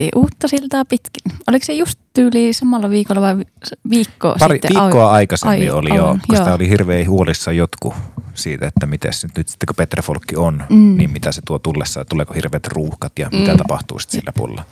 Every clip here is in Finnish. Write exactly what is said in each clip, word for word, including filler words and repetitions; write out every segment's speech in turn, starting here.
uutta siltaa pitkin. Oliko se just tyyli samalla viikolla vai viikkoa Pari, sitten? Viikkoa au, aikaisemmin ai, oli au, jo, kun joo. sitä oli hirveän huolissaan jotkut siitä, että miten nyt, nyt sitten kun Petrafolkki on, Mm. niin mitä se tuo tullessa, tuleeko hirveät ruuhkat ja Mm. mitä tapahtuu sitten sillä puolella.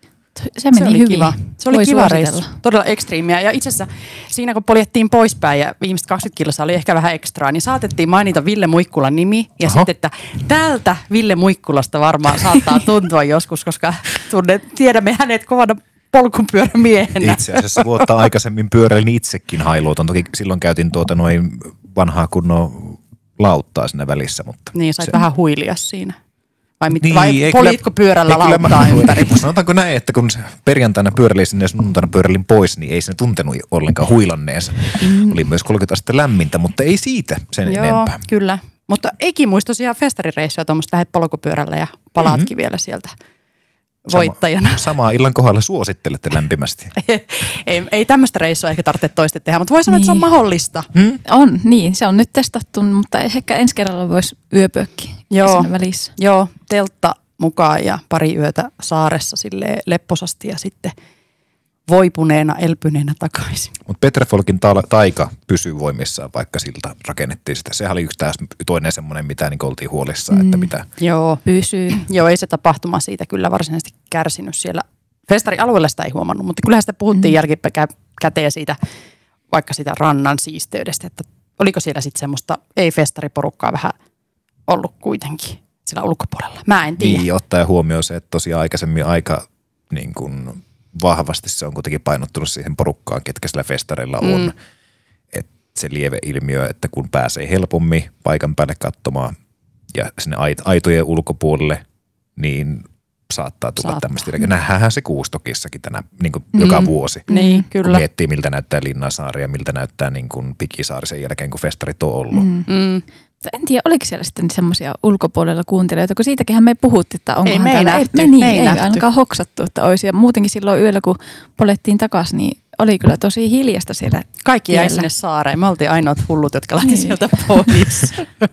Se meni se oli hyvin. kiva. Se oli Voi kiva suositella. reissu. Todella ekstriimiä. Ja itse asiassa siinä kun poljettiin poispäin ja viimeiset kaksikymmentä kilsaa oli ehkä vähän ekstraa, niin saatettiin mainita Ville Muikkulan nimi. Ja Oho. sitten, että tältä Ville Muikkulasta varmaan saattaa tuntua joskus, koska tunne, tiedämme hänet kovana polkupyörämiehenä. Itse asiassa vuotta aikaisemmin pyöräilin itsekin hailuuton. Toki silloin käytin tuota noin vanhaa kunnon lauttaa siinä välissä. Mutta Niin, sait se, vähän huilia siinä. Vai, mit, Niin, vai ei politko kyllä- pyörällä ei kyllä lauttaa mä- ympäri? Sanotaanko näin, että kun se perjantaina pyöräilin sinne ja sunnuntaina pyöräilin pois, niin ei se tuntenut ollenkaan huilanneensa. Mm. Oli myös kolmekymmentä astetta lämmintä, mutta ei siitä sen Joo, enempää. kyllä. Mutta ikimuistoisia festarireissuja, tuommoista lähdet polkupyörällä ja palaatkin Mhm. vielä sieltä voittajana. Sama, samaa illan kohdalla suosittelette lämpimästi. ei, ei tämmöistä reissua ehkä tarvitse toista tehdä, mutta voi sanoa, että se on Niin. mahdollista. Hmm? On, niin. Se on nyt testattu, mutta ehkä ensi kerralla voisi yöpyäkin Joo. siinä välissä. Joo, teltta mukaan ja pari yötä saaressa silleen lepposasti ja sitten voipuneena, elpyneenä takaisin. Mutta Petrafolkin ta- taika pysyy voimissaan, vaikka siltä rakennettiin sitä. Sehän oli yksi taas toinen semmoinen, mitä niin oltiin huolissaan, mm. että mitä. Joo. Pysyy. Joo, ei se tapahtuma siitä kyllä varsinaisesti kärsinyt siellä. Festarialueella sitä ei huomannut, mutta kyllähän sitä puhuttiin mm. jälkikäteen siitä, vaikka sitä rannan siisteydestä, että oliko siellä sitten semmoista ei-festariporukkaa vähän ollut kuitenkin sillä ulkopuolella. Mä en tiedä. Niin, ottaa huomioon se, että tosiaan aikaisemmin aika niin kuin vahvasti se on kuitenkin painottunut siihen porukkaan, ketkä sillä festareilla on. Mm. Että se lieve ilmiö, että kun pääsee helpommin paikan päälle katsomaan ja sinne aitojen ulkopuolelle, niin saattaa tulla Saattaa. tämmöistä. Nähdään se Kuustokissakin tänä niin kuin Mm. joka vuosi. Niin, Kun kyllä. miettii, miltä näyttää Linnansaari ja miltä näyttää niin kuin Pikisaari sen jälkeen, kun festarit on ollut. Mm. Mm. En tiedä, oliko siellä sitten semmoisia ulkopuolella kuuntelijoita, kun siitäkinhän me puhuttiin, että onkohan Ei me ei täällä, nähty, me, niin, me ei ei nähty. ainakaan hoksattu, että olisi. Ja muutenkin silloin yöllä, kun polettiin takaisin, niin oli kyllä tosi hiljasta siellä. Kaikki jäi tiellä. sinne saareen. Me oltiin ainoat hullut, jotka lähti Niin. sieltä pois.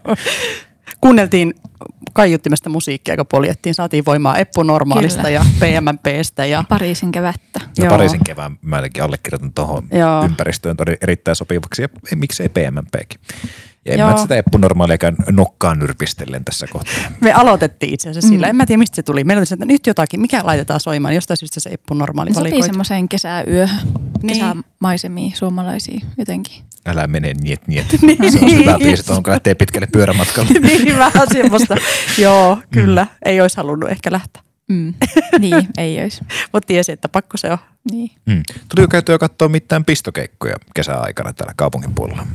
Kuunneltiin kaiuttimesta musiikkia, kun poljettiin. Saatiin voimaa Eppu Normaalista Kyllä. ja P M P:stä. Ja Pariisin kevättä. Ja Joo. Pariisin kevään mä ainakin allekirjoitan tuohon Joo. ympäristöön todella erittäin sopivaksi ja ei, miksei P M P:kin. Ja en Joo. mä sitä Eppu Normaaliakaan nokkaan nyrpistellen tässä kohtaa. me aloitettiin itse asiassa sillä. Mm. En mä tiedä, mistä se tuli. Meillä oli se, että nyt jotakin, mikä laitetaan soimaan. Jostain syystä se Eppu Normaali Ne sopii valikoitu. semmoiseen kesäyöhön, Niin. kesämaisemiin suomalaisiin jotenkin. Älä mene niet niet. Niin. Se on hyvä biisi, tuohon kun lähtee pitkälle pyörämatkalle. niin vähän semmoista. Joo, kyllä. Ei olisi halunnut ehkä lähteä. Mm. niin, ei olisi. Mutta tiesi, että pakko se on. Niin. Mm. Tuliko käytyä katsoa mitään pistokeikkoja kesäaikana täällä kaupungin puolella?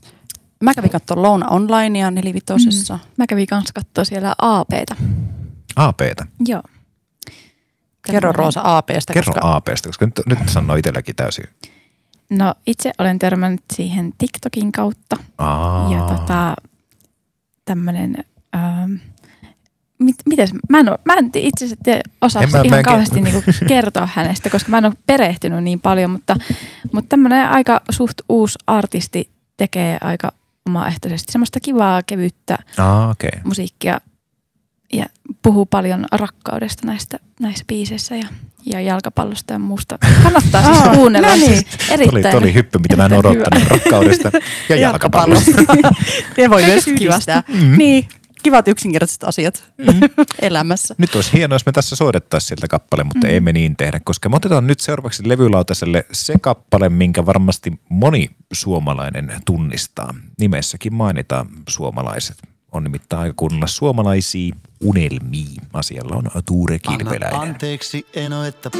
Mä kävin katsoa Louna Onlinea nelivitosessa. Mm. Mä kävin kanssa katsoa siellä A P:tä. A P:tä. Joo. Kerro Roosa A P:stä. Kerro koska... A P:stä, koska nyt, nyt sanoo itselläkin täysin. No itse olen törmännyt siihen TikTokin kautta. Aa. Ja tota, tämmönen, ähm, mit, mites, mä en, oo, mä en itse asiassa te- osaa En mä- mä ihan en kauheasti ke- niinku kertoa hänestä, koska mä en ole perehtynyt niin paljon, mutta, mutta tämmönen aika suht uusi artisti tekee aika omaehtoisesti semmoista kivaa, kevyttä Aa, okei. Okay. musiikkia ja puhuu paljon rakkaudesta näistä, näissä biiseissä ja, ja jalkapallosta ja muusta. Kannattaa siis Aa, kuunnella. no niin. Siis erittäin, Toi oli hyppy, mitä mä en erittäin odottanut hyvä. rakkaudesta ja jalkapallosta. Ne voi Kaikki myös yhdistää. kivasta. Mm. Niin, kivat yksinkertaiset asiat mm. elämässä. Nyt olisi hienoa, jos me tässä soitettaisiin sieltä kappale, mutta mm. ei me niin tehdä, koska me otetaan nyt seuraavaksi levylautaselle se kappale, minkä varmasti moni suomalainen tunnistaa. Nimessäkin mainitaan suomalaiset. On nimittäin aika kuunnella suomalaisia unelmia. Asialla on Tuure Kilpeläinen. Anna anteeksi, Eno, että